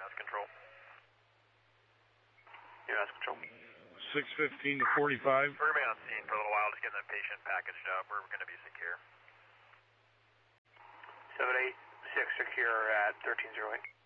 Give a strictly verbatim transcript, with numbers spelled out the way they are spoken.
S control. U S control. six fifteen to forty-five. We're going to be on scene for a little while, just getting the patient packaged up. We're going to be secure. seven eight six secure at thirteen oh eight.